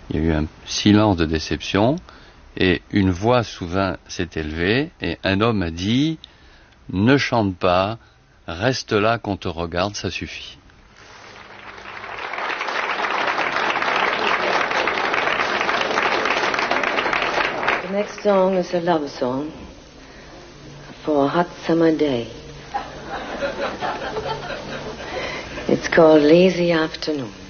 Il y a eu un silence de déception et une voix soudain s'est élevée et un homme a dit « Ne chante pas, reste là qu'on te regarde, ça suffit ». The next song is a love song for a hot summer day. It's called Lazy Afternoon.